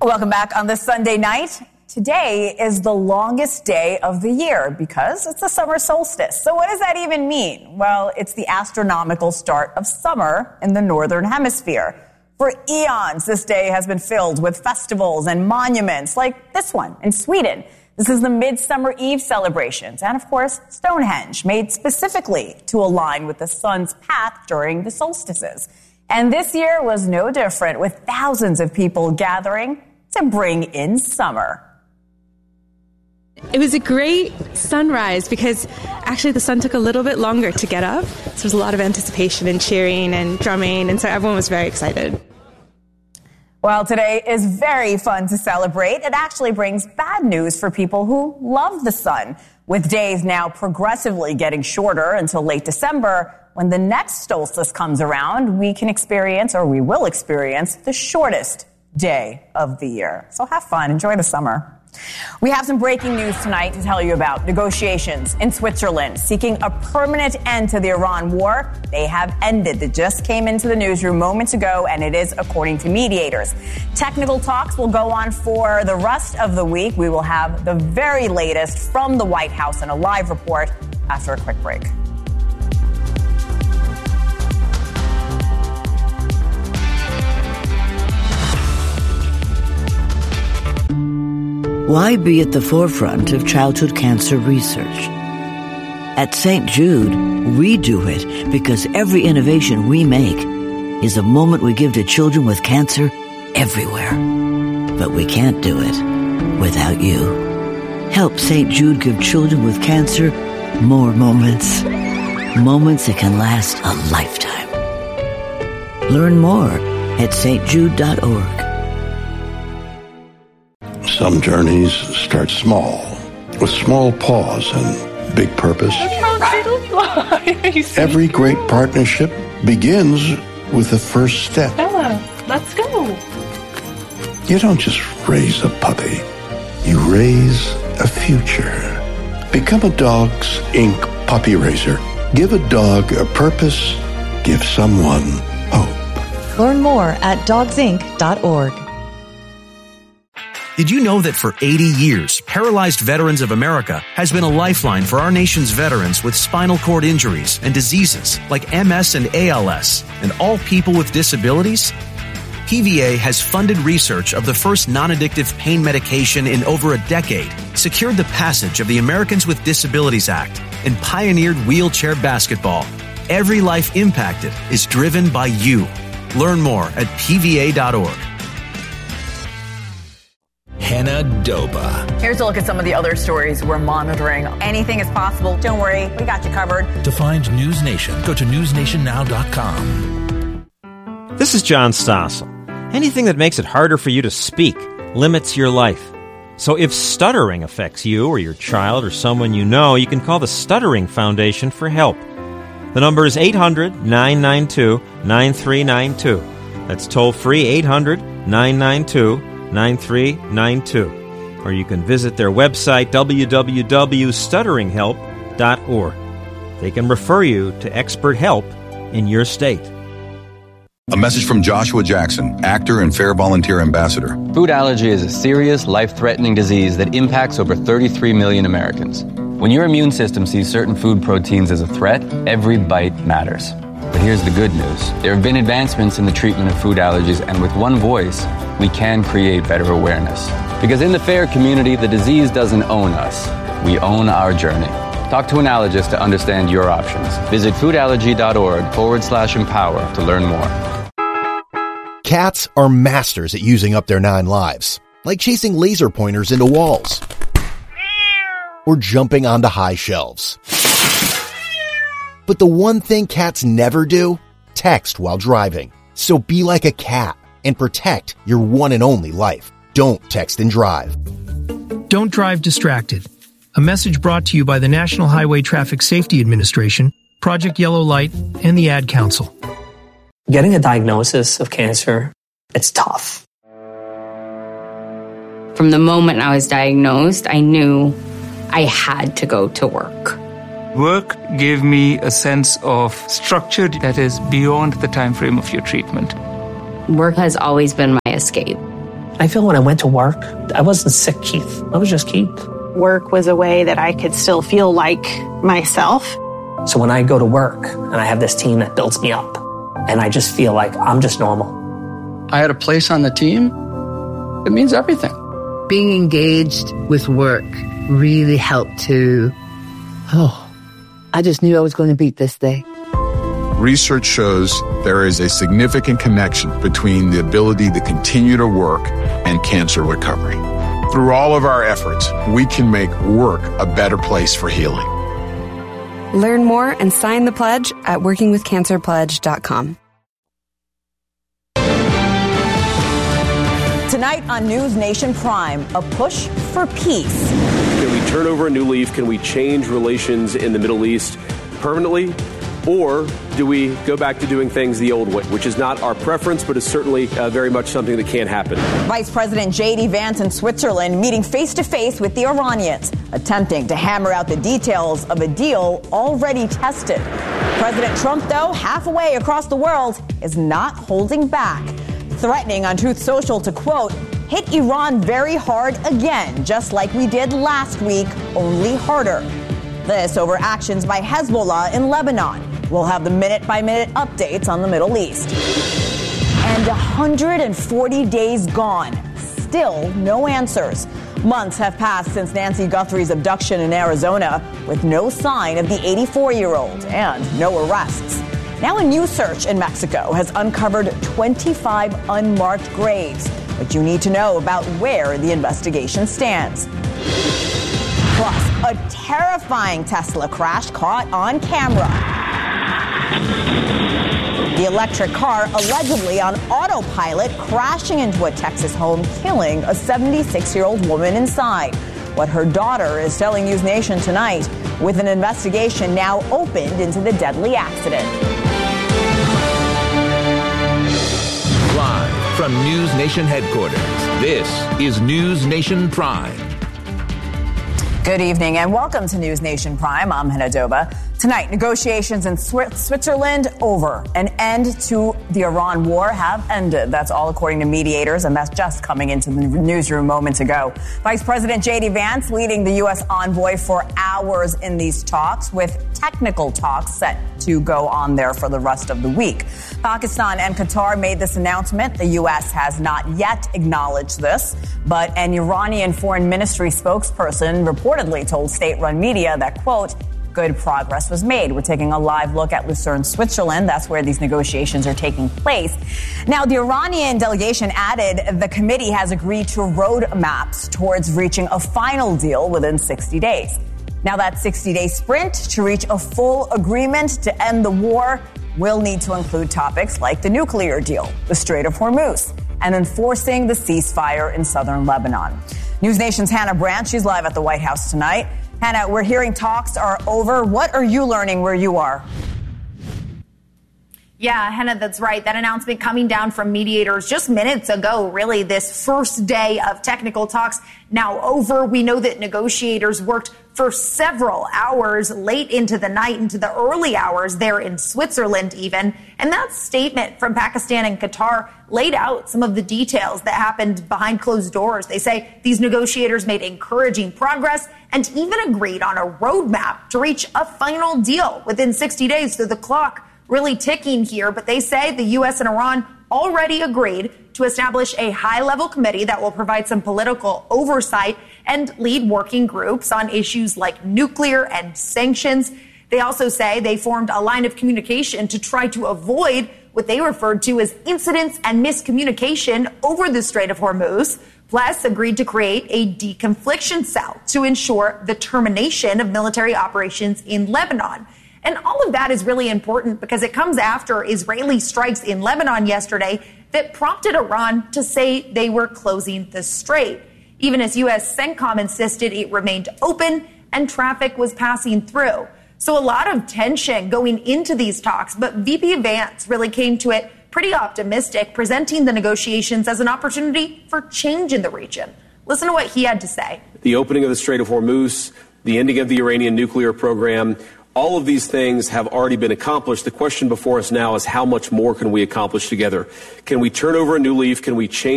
Welcome back on this Sunday night. Today is the longest day of the year because it's the summer solstice. So what does that even mean? Well, it's the astronomical start of summer in the northern hemisphere. For eons, this day has been filled with festivals and monuments like this one in Sweden. This is the Midsummer Eve celebrations and, of course, Stonehenge, made specifically to align with the sun's path during the solstices. And this year was no different, with thousands of people gathering to bring in summer. It was a great sunrise because actually the sun took a little bit longer to get up. So there was a lot of anticipation and cheering and drumming, and so everyone was very excited. Well, today is very fun to celebrate. It actually brings bad news for people who love the sun, with days now progressively getting shorter until late December. When the next solstice comes around, we will experience the shortest day of the year. So have fun. Enjoy the summer. We have some breaking news tonight to tell you about. Negotiations in Switzerland seeking a permanent end to the Iran war. They have ended. It just came into the newsroom moments ago, and it is according to mediators. Technical talks will go on for the rest of the week. We will have the very latest from the White House in a live report after a quick break. Why be at the forefront of childhood cancer research? At St. Jude, we do it because every innovation we make is a moment we give to children with cancer everywhere. But we can't do it without you. Help St. Jude give children with cancer more moments. Moments that can last a lifetime. Learn more at stjude.org. Some journeys start small, with small pause and big purpose. Every great partnership begins with the first step. Bella, let's go. You don't just raise a puppy. You raise a future. Become a Dogs Inc. puppy raiser. Give a dog a purpose. Give someone hope. Learn more at dogsinc.org. Did you know that for 80 years, Paralyzed Veterans of America has been a lifeline for our nation's veterans with spinal cord injuries and diseases like MS and ALS, and all people with disabilities? PVA has funded research of the first non-addictive pain medication in over a decade, secured the passage of the Americans with Disabilities Act, and pioneered wheelchair basketball. Every life impacted is driven by you. Learn more at pva.org. Hannah Doba. Here's a look at some of the other stories we're monitoring. Anything is possible. Don't worry, we got you covered. To find News Nation, go to newsnationnow.com. This is John Stossel. Anything that makes it harder for you to speak limits your life. So if stuttering affects you or your child or someone you know, you can call the Stuttering Foundation for help. The number is 800-992-9392. That's toll-free, 800-992-9392. Or you can visit their website, www.stutteringhelp.org. They can refer you to expert help in your state. A message from Joshua Jackson, actor and Fair Volunteer Ambassador. Food allergy is a serious, life-threatening disease that impacts over 33 million Americans. When your immune system sees certain food proteins as a threat, every bite matters. But here's the good news. There have been advancements in the treatment of food allergies, and with one voice, we can create better awareness. Because in the FAIR community, the disease doesn't own us. We own our journey. Talk to an allergist to understand your options. Visit foodallergy.org/empower to learn more. Cats are masters at using up their 9 lives, like chasing laser pointers into walls or jumping onto high shelves. But the one thing cats never do? Text while driving. So be like a cat and protect your one and only life. Don't text and drive. Don't drive distracted. A message brought to you by the National Highway Traffic Safety Administration, Project Yellow Light, and the Ad Council. Getting a diagnosis of cancer, it's tough. From the moment I was diagnosed, I knew I had to go to work. Work gave me a sense of structure that is beyond the time frame of your treatment. Work has always been my escape. I feel when I went to work, I wasn't sick Keith. I was just Keith. Work was a way that I could still feel like myself. So when I go to work and I have this team that builds me up, and I just feel like I'm just normal. I had a place on the team. It means everything. Being engaged with work really helped to, I just knew I was going to beat this day. Research shows there is a significant connection between the ability to continue to work and cancer recovery. Through all of our efforts, we can make work a better place for healing. Learn more and sign the pledge at workingwithcancerpledge.com. Tonight on News Nation Prime, a push for peace. Can we turn over a new leaf? Can we change relations in the Middle East permanently? Or do we go back to doing things the old way, which is not our preference, but is certainly very much something that can happen? Vice President J.D. Vance in Switzerland meeting face-to-face with the Iranians, attempting to hammer out the details of a deal already tested. President Trump, though, halfway across the world, is not holding back, threatening on Truth Social to, quote, hit Iran very hard again, just like we did last week, only harder. This over actions by Hezbollah in Lebanon. We'll have the minute-by-minute updates on the Middle East. And 140 days gone. Still no answers. Months have passed since Nancy Guthrie's abduction in Arizona, with no sign of the 84-year-old and no arrests. Now a new search in Mexico has uncovered 25 unmarked graves. What you need to know about where the investigation stands. Plus, a terrifying Tesla crash caught on camera. The electric car allegedly on autopilot crashing into a Texas home, killing a 76-year-old woman inside. What her daughter is telling News Nation tonight, with an investigation now opened into the deadly accident. Live from News Nation headquarters, this is News Nation Prime. Good evening and welcome to News Nation Prime. I'm Hannah Doba. Tonight, negotiations in Switzerland over. An end to the Iran war have ended. That's all according to mediators, and that's just coming into the newsroom moments ago. Vice President J.D. Vance leading the U.S. envoy for hours in these talks, with technical talks set to go on there for the rest of the week. Pakistan and Qatar made this announcement. The U.S. has not yet acknowledged this, but an Iranian foreign ministry spokesperson reportedly told state-run media that, quote, good progress was made. We're taking a live look at Lucerne, Switzerland. That's where these negotiations are taking place. Now, the Iranian delegation added the committee has agreed to roadmaps towards reaching a final deal within 60 days. Now, that 60-day sprint to reach a full agreement to end the war will need to include topics like the nuclear deal, the Strait of Hormuz, and enforcing the ceasefire in southern Lebanon. News Nation's Hannah Brandt, she's live at the White House tonight. Hannah, we're hearing talks are over. What are you learning where you are? Yeah, Hannah, that's right. That announcement coming down from mediators just minutes ago, really, this first day of technical talks now over. We know that negotiators worked for several hours late into the night, into the early hours there in Switzerland even. And that statement from Pakistan and Qatar laid out some of the details that happened behind closed doors. They say these negotiators made encouraging progress and even agreed on a roadmap to reach a final deal within 60 days. So the clock really ticking here. But they say the U.S. and Iran already agreed to establish a high-level committee that will provide some political oversight and lead working groups on issues like nuclear and sanctions. They also say they formed a line of communication to try to avoid what they referred to as incidents and miscommunication over the Strait of Hormuz, plus agreed to create a deconfliction cell to ensure the termination of military operations in Lebanon. And all of that is really important because it comes after Israeli strikes in Lebanon yesterday that prompted Iran to say they were closing the strait, even as U.S. CENTCOM insisted it remained open and traffic was passing through. So a lot of tension going into these talks, but VP Vance really came to it pretty optimistic, presenting the negotiations as an opportunity for change in the region. Listen to what he had to say. The opening of the Strait of Hormuz, the ending of the Iranian nuclear program, all of these things have already been accomplished. The question before us now is how much more can we accomplish together? Can we turn over a new leaf? Can we change